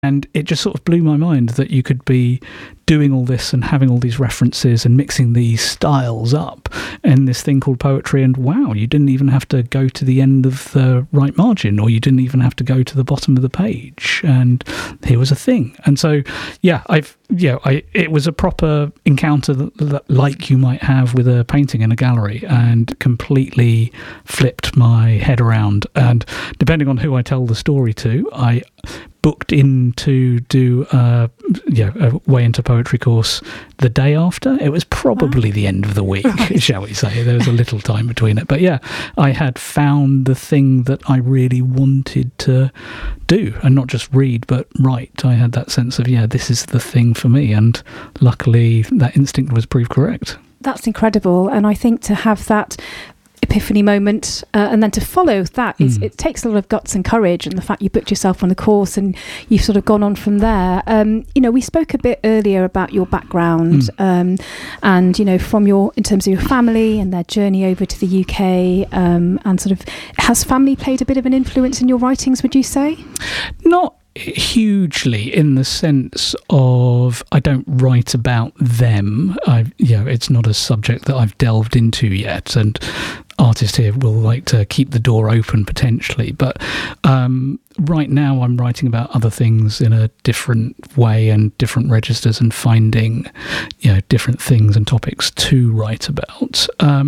And it just sort of blew my mind that you could be doing all this and having all these references and mixing these styles up in this thing called poetry. And wow, you didn't even have to go to the end of the right margin, or you didn't even have to go to the bottom of the page. And here was a thing. And so, it was a proper encounter that like you might have with a painting in a gallery, and completely flipped my head around. And depending on who I tell the story to, I booked in to do a way into poetry course the day after. It was probably the end of the week, shall we say. There was a little time between it. But yeah, I had found the thing that I really wanted to do, and not just read, but write. I had that sense of, this is the thing for me. And luckily that instinct was proved correct. That's incredible. And I think to have that epiphany moment and then to follow that it takes a lot of guts and courage, and the fact you booked yourself on the course and you've sort of gone on from there. We spoke a bit earlier about your background and from in terms of your family and their journey over to the UK, and sort of, has family played a bit of an influence in your writings, would you say? Not hugely, in the sense of I don't write about them. It's not a subject that I've delved into yet, and artists here will like to keep the door open potentially, but right now I'm writing about other things in a different way and different registers, and finding different things and topics to write about.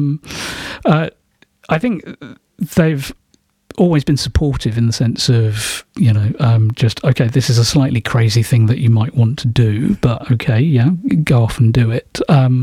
I think they've always been supportive in the sense of this is a slightly crazy thing that you might want to do, but go off and do it.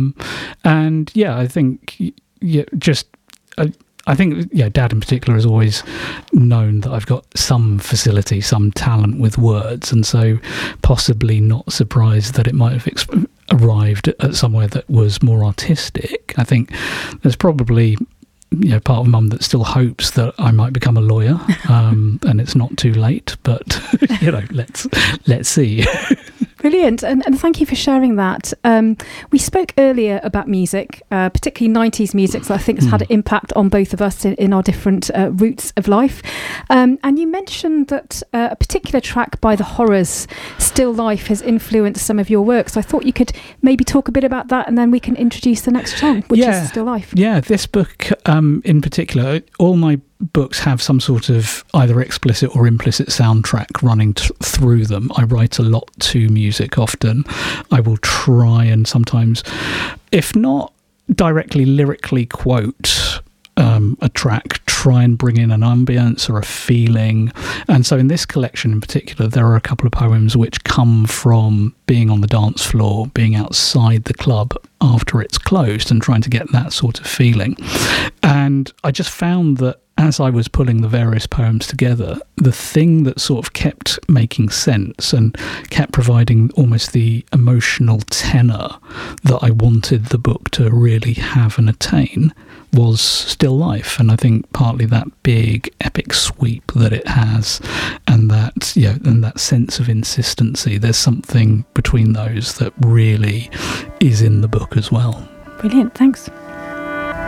I think Dad in particular has always known that I've got some facility, some talent with words, and so possibly not surprised that it might have arrived at somewhere that was more artistic. I think there's probably part of Mum that still hopes that I might become a lawyer, and it's not too late, but let's see. Brilliant, and thank you for sharing that. We spoke earlier about music, particularly 90s music, that I think has had an impact on both of us in our different routes of life. And you mentioned that a particular track by The Horrors, Still Life, has influenced some of your work. So I thought you could maybe talk a bit about that, and then we can introduce the next song, which is Still Life. Yeah, this book in particular, all my books have some sort of either explicit or implicit soundtrack running through them. I write a lot to music often. I will try and sometimes, if not directly lyrically quote a track, try and bring in an ambience or a feeling. And so in this collection in particular, there are a couple of poems which come from being on the dance floor, being outside the club after it's closed, and trying to get that sort of feeling. And I just found that as I was pulling the various poems together, the thing that sort of kept making sense and kept providing almost the emotional tenor that I wanted the book to really have and attain was Still Life. And I think partly that big epic sweep that it has, and that sense of insistency, there's something between those that really is in the book as well. Brilliant, thanks.